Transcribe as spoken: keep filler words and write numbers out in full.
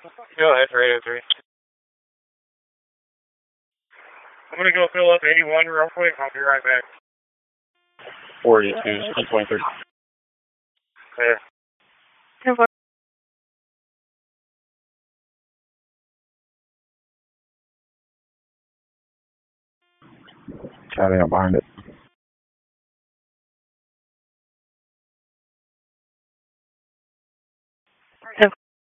Go ahead, radio three. I'm gonna go fill up eighty-one real quick. I'll be right back. forty-two, six point three. Yeah. Charlie, I'm behind it.